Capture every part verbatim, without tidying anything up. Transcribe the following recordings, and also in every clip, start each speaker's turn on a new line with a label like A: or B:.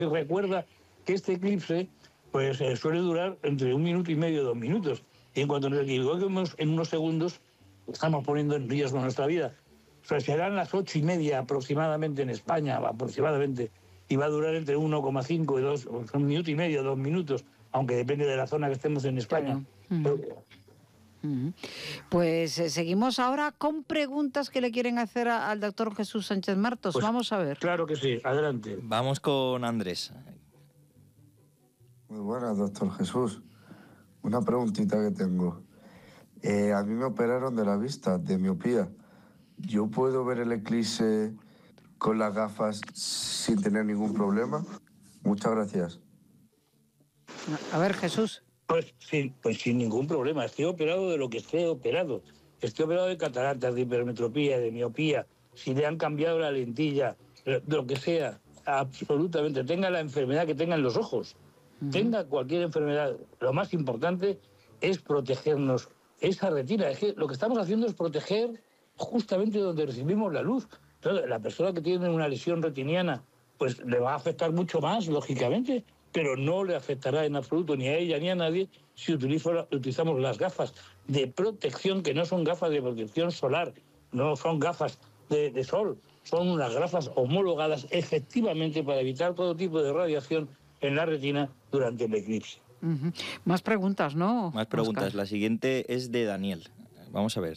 A: Recuerda que este eclipse pues eh, suele durar entre un minuto y medio, dos minutos. Y en cuanto nos equivoquemos en unos segundos, estamos poniendo en riesgo nuestra vida. O sea, serán las ocho y media aproximadamente en España, aproximadamente, y va a durar entre uno coma cinco y dos, un minuto y medio, dos minutos, aunque depende de la zona que estemos en España.
B: Claro. Mm. Mm. Pues eh, seguimos ahora con preguntas que le quieren hacer a, al doctor Jesús Sánchez Martos.
A: Pues,
B: vamos a ver.
A: Claro que sí, adelante.
C: Vamos con Andrés.
D: Muy buenas, doctor Jesús. Una preguntita que tengo. Eh, a mí me operaron de la vista, de miopía. ¿Yo puedo ver el eclipse con las gafas sin tener ningún problema? Muchas gracias.
B: A ver, Jesús.
A: Pues, sí, pues sin ningún problema. Estoy operado de lo que esté operado. Estoy operado de cataratas, de hipermetropía, de miopía. Si le han cambiado la lentilla, de lo que sea, absolutamente. Tenga la enfermedad que tengan los ojos. Tenga cualquier enfermedad, lo más importante es protegernos esa retina. Es que lo que estamos haciendo es proteger justamente donde recibimos la luz. Entonces, la persona que tiene una lesión retiniana, pues le va a afectar mucho más, lógicamente, pero no le afectará en absoluto ni a ella ni a nadie si utilizo, utilizamos las gafas de protección, que no son gafas de protección solar, no son gafas de, de sol, son unas gafas homologadas efectivamente para evitar todo tipo de radiación en la retina durante el eclipse.
B: Uh-huh. Más preguntas, ¿no?
C: Más preguntas. Oscar. La siguiente es de Daniel. Vamos a ver.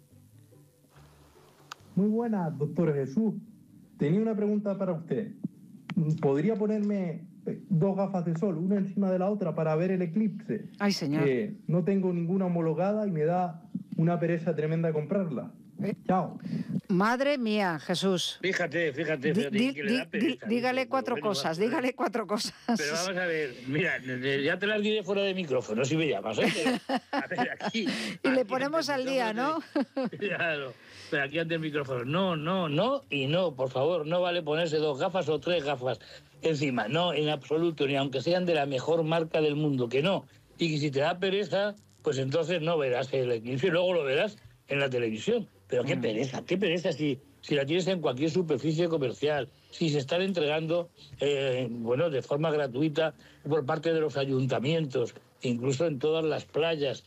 E: Muy buenas, doctor Jesús. Tenía una pregunta para usted. ¿Podría ponerme dos gafas de sol, una encima de la otra, para ver el eclipse?
B: Ay, señor.
E: Que no tengo ninguna homologada y me da una pereza tremenda comprarla. ¿Eh? Chao.
B: Madre mía, Jesús.
A: Fíjate, fíjate, fíjate
B: di,
A: que le da pereza.
B: Di, dígale cuatro
A: bueno,
B: cosas,
A: bueno,
B: dígale cuatro cosas.
A: Pero vamos a ver, mira, ya te las diré fuera de micrófono, si me llamas, ¿eh? Pero, a ver, aquí,
B: y
A: aquí
B: le ponemos al día, ¿no?
A: Claro, pero aquí ante el micrófono, no, no, no y no, por favor, no vale ponerse dos gafas o tres gafas encima, no, en absoluto, ni aunque sean de la mejor marca del mundo, que no. Y que si te da pereza, pues entonces no verás el eclipse y luego lo verás en la televisión. Pero qué pereza, qué pereza si, si la tienes en cualquier superficie comercial, si se están entregando, eh, bueno, de forma gratuita por parte de los ayuntamientos, incluso en todas las playas,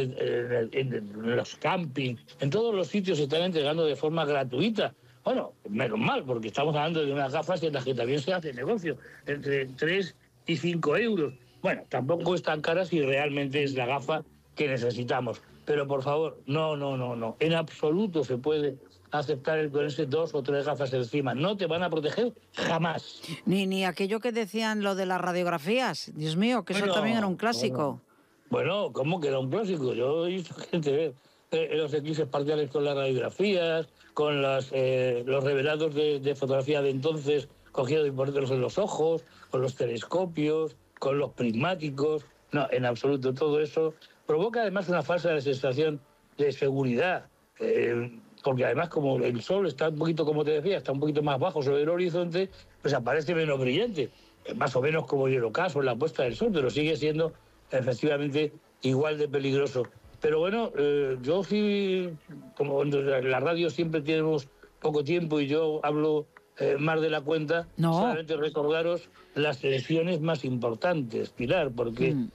A: eh, en, en los campings, en todos los sitios se están entregando de forma gratuita. Bueno, menos mal, porque estamos hablando de unas gafas en las que también se hace negocio, entre tres y cinco euros. Bueno, tampoco es tan cara si realmente es la gafa que necesitamos. Pero por favor, no, no, no, no. En absoluto se puede aceptar el ponerse dos o tres gafas encima. No te van a proteger jamás.
B: Ni ni aquello que decían lo de las radiografías. Dios mío, que bueno, eso también era un clásico.
A: Bueno, bueno, ¿cómo que era un clásico? Yo he visto gente ver eh, los eclipses parciales con las radiografías, con las, eh, los revelados de, de fotografía de entonces, cogidos y poniéndolos en los ojos, con los telescopios, con los prismáticos. No, en absoluto, todo eso provoca además una falsa sensación de seguridad, eh, porque además como el sol está un poquito, como te decía, está un poquito más bajo sobre el horizonte, pues aparece menos brillante, más o menos como en el ocaso, en la puesta del sol, pero sigue siendo efectivamente igual de peligroso. Pero bueno, eh, yo sí, como en la radio siempre tenemos poco tiempo y yo hablo eh, más de la cuenta,
B: no.
A: solamente recordaros las lesiones más importantes, Pilar, porque mm.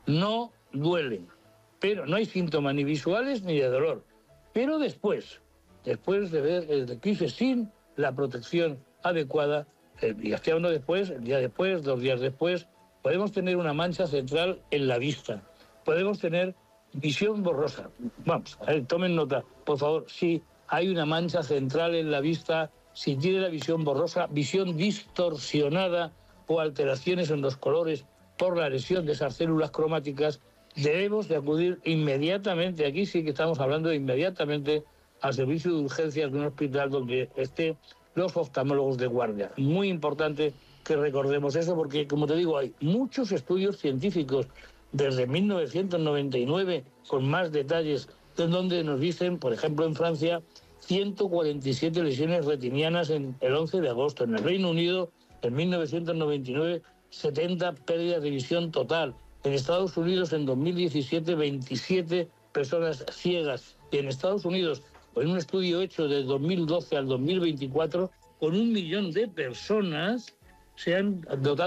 A: no duelen, pero no hay síntomas ni visuales ni de dolor. Pero después, después de ver el eclipse sin la protección adecuada, eh, y estoy hablando después, el día después, dos días después, podemos tener una mancha central en la vista, podemos tener visión borrosa. Vamos, a ver, tomen nota, por favor, si hay una mancha central en la vista, si tiene la visión borrosa, visión distorsionada o alteraciones en los colores por la lesión de esas células cromáticas, debemos de acudir inmediatamente, aquí sí que estamos hablando de inmediatamente, al servicio de urgencias de un hospital donde estén los oftalmólogos de guardia. Muy importante que recordemos eso porque, como te digo, hay muchos estudios científicos desde mil novecientos noventa y nueve con más detalles en donde nos dicen, por ejemplo, en Francia, ciento cuarenta y siete lesiones retinianas en el once de agosto. En el Reino Unido, en mil novecientos noventa y nueve, setenta pérdidas de visión total. En Estados Unidos, en dos mil diecisiete, veintisiete personas ciegas. Y en Estados Unidos, en un estudio hecho de dos mil doce al dos mil veinticuatro, con un millón de personas se han dotado